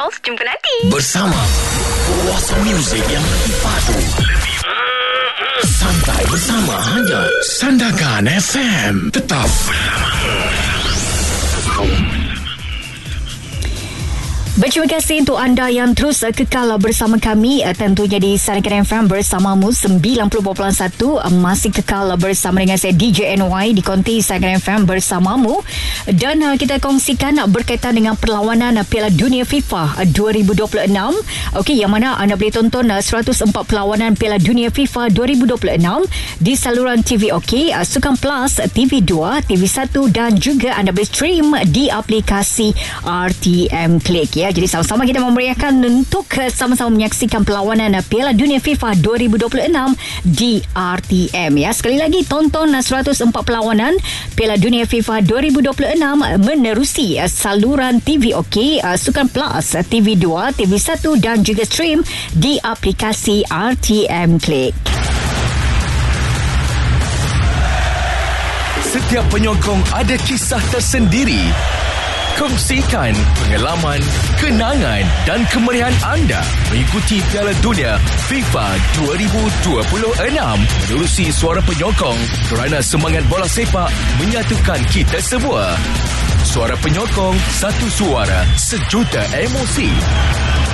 Girls, jumpa nanti. Bersama Awesome Music yang lebih padu. Santai bersama hanya Sandakan FM. Tetap bersamamu. Berterima kasih untuk anda yang terus kekal bersama kami, tentunya di Sandakan FM bersamamu 90.1. Masih kekal bersama dengan saya DJ NY di konti Sandakan FM bersamamu. Dan kita kongsikan berkaitan dengan perlawanan Piala Dunia FIFA 2026. Okey, yang mana anda boleh tonton 104 perlawanan Piala Dunia FIFA 2026 di saluran TV OK, Sukan Plus, TV2, TV1 dan juga anda boleh stream di aplikasi RTM Click ya. Jadi sama-sama kita memeriahkan untuk sama-sama menyaksikan perlawanan Piala Dunia FIFA 2026 di RTM ya. Sekali lagi tonton 104 perlawanan Piala Dunia FIFA 2026 menerusi saluran TV OK, Sukan Plus, TV2, TV1 dan juga stream di aplikasi RTM Click. Setiap penyokong ada kisah tersendiri. Kongsikan pengalaman, kenangan dan kemeriahan anda mengikuti Piala Dunia FIFA 2026 menerusi suara penyokong, kerana semangat bola sepak menyatukan kita semua. Suara penyokong, satu suara, sejuta emosi.